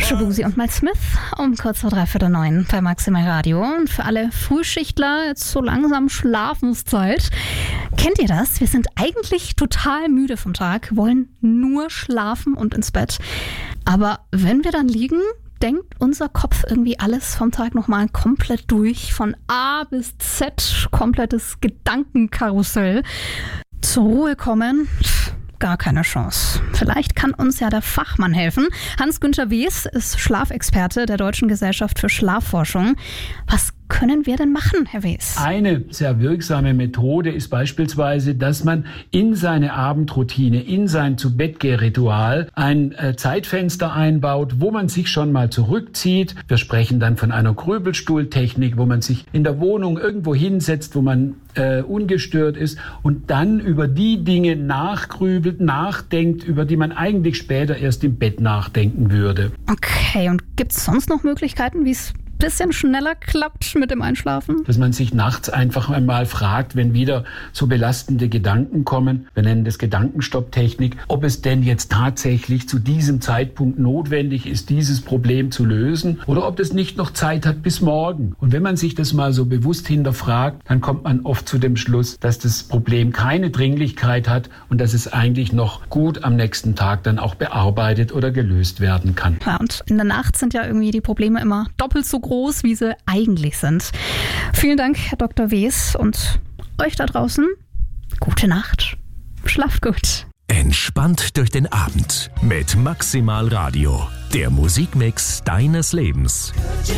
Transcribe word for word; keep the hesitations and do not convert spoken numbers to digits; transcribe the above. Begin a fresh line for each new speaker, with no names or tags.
Shabuzi und Mike Smith um kurz vor dreiviertel neun bei Maximal Radio. Und für alle Frühschichtler jetzt so langsam Schlafenszeit. Kennt ihr das? Wir sind eigentlich total müde vom Tag, wollen nur schlafen und ins Bett. Aber wenn wir dann liegen, denkt unser Kopf irgendwie alles vom Tag nochmal komplett durch. Von A bis Z, komplettes Gedankenkarussell. Zur Ruhe kommen, pff, gar keine Chance. Vielleicht kann uns ja der Fachmann helfen. Hans-Günther Wes ist Schlafexperte der Deutschen Gesellschaft für Schlafforschung. Was können wir denn machen, Herr Wes?
Eine sehr wirksame Methode ist beispielsweise, dass man in seine Abendroutine, in sein Zu-Bett-Geh-Ritual ein äh, Zeitfenster einbaut, wo man sich schon mal zurückzieht. Wir sprechen dann von einer Grübelstuhltechnik, wo man sich in der Wohnung irgendwo hinsetzt, wo man äh, ungestört ist und dann über die Dinge nachgrübelt, nachdenkt, über die man eigentlich später erst im Bett nachdenken würde.
Okay, und gibt es sonst noch Möglichkeiten, wie es bisschen schneller klappt mit dem Einschlafen?
Dass man sich nachts einfach einmal fragt, wenn wieder so belastende Gedanken kommen, wir nennen das Gedankenstopptechnik, ob es denn jetzt tatsächlich zu diesem Zeitpunkt notwendig ist, dieses Problem zu lösen oder ob es nicht noch Zeit hat bis morgen. Und wenn man sich das mal so bewusst hinterfragt, dann kommt man oft zu dem Schluss, dass das Problem keine Dringlichkeit hat und dass es eigentlich noch gut am nächsten Tag dann auch bearbeitet oder gelöst werden kann.
Ja, und in der Nacht sind ja irgendwie die Probleme immer doppelt so groß, groß, wie sie eigentlich sind. Vielen Dank, Herr Doktor Wes, und euch da draußen gute Nacht. Schlaft gut.
Entspannt durch den Abend mit Maximal Radio, der Musikmix deines Lebens.